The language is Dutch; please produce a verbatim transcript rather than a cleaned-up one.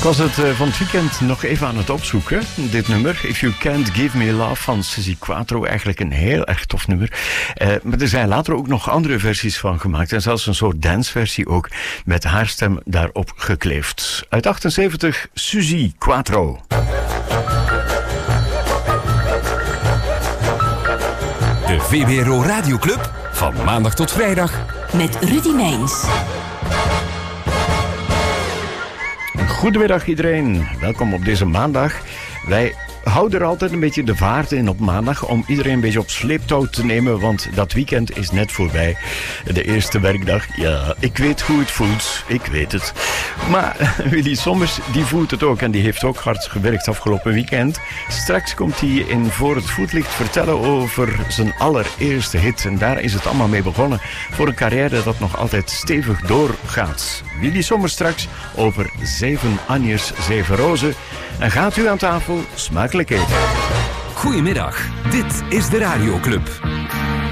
Ik was het uh, van het weekend nog even aan het opzoeken, dit nummer. If You Can't Give Me Love van Suzi Quatro. Eigenlijk een heel erg tof nummer. Uh, maar er zijn later ook nog andere versies van gemaakt. En zelfs een soort danceversie ook, met haar stem daarop gekleefd. Uit achtenzeventig, Suzi Quatro. De V B R O Radioclub, van maandag tot vrijdag. Met Rudy Meijns. Goedemiddag iedereen, welkom op deze maandag. Wij houden er altijd een beetje de vaart in op maandag om iedereen een beetje op sleeptouw te nemen, want dat weekend is net voorbij. De eerste werkdag, ja, ik weet hoe het voelt, ik weet het. Maar Willy Sommers, die voelt het ook en die heeft ook hard gewerkt afgelopen weekend. Straks komt hij in Voor het Voetlicht vertellen over zijn allereerste hit. En daar is het allemaal mee begonnen voor een carrière dat nog altijd stevig doorgaat. Willy Sommers straks over Zeven Anjes, Zeven Rozen. En gaat u aan tafel smakelijk eten. Goedemiddag, dit is de Radioclub.